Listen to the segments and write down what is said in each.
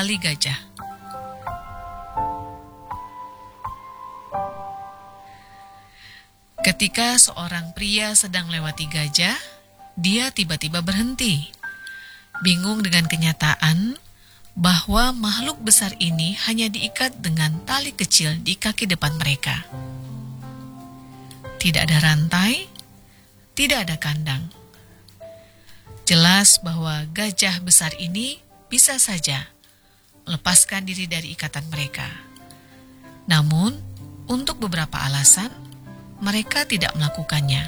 tali gajah. Ketika seorang pria sedang lewati gajah, dia tiba-tiba berhenti, bingung dengan kenyataan bahwa makhluk besar ini hanya diikat dengan tali kecil di kaki depan mereka. Tidak ada rantai, tidak ada kandang. Jelas bahwa gajah besar ini bisa saja melepaskan diri dari ikatan mereka. Namun, untuk beberapa alasan, mereka tidak melakukannya.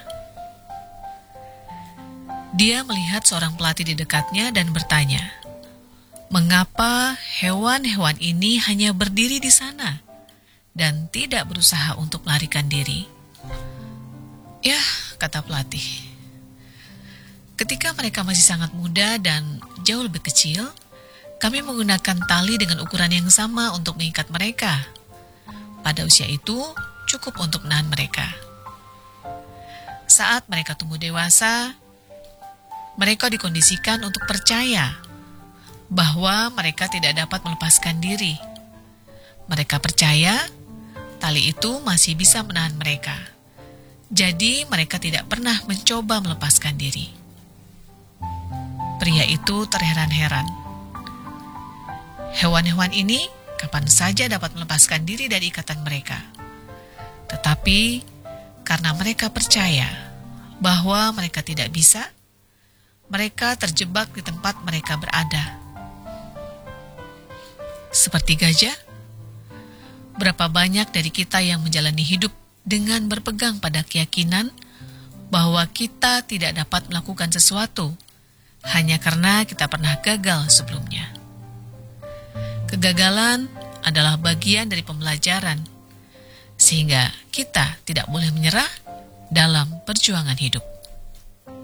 Dia melihat seorang pelatih di dekatnya dan bertanya, mengapa hewan-hewan ini hanya berdiri di sana dan tidak berusaha untuk melarikan diri? Ya, kata pelatih, ketika mereka masih sangat muda dan jauh lebih kecil, kami menggunakan tali dengan ukuran yang sama untuk mengikat mereka. Pada usia itu, cukup untuk menahan mereka. Saat mereka tumbuh dewasa, mereka dikondisikan untuk percaya bahwa mereka tidak dapat melepaskan diri. Mereka percaya tali itu masih bisa menahan mereka. Jadi mereka tidak pernah mencoba melepaskan diri. Pria itu terheran-heran. Hewan-hewan ini kapan saja dapat melepaskan diri dari ikatan mereka. Tetapi karena mereka percaya bahwa mereka tidak bisa, mereka terjebak di tempat mereka berada. Seperti gajah, berapa banyak dari kita yang menjalani hidup dengan berpegang pada keyakinan bahwa kita tidak dapat melakukan sesuatu hanya karena kita pernah gagal sebelumnya. Kegagalan adalah bagian dari pembelajaran, sehingga kita tidak boleh menyerah dalam perjuangan hidup.